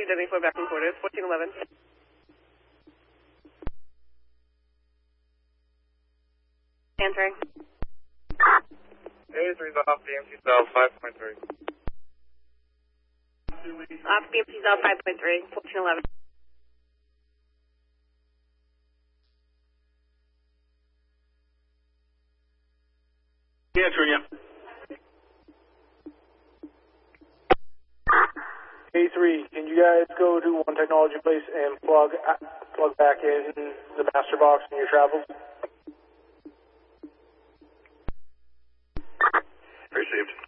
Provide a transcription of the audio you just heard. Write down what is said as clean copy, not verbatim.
identify back in quarters, 1411. Answering. A3's off BMC cell 5.3. Off BMC cell 5.3, 1411. Answering you. A3, can you guys go to One Technology Place and plug back in the master box in your travels? Received.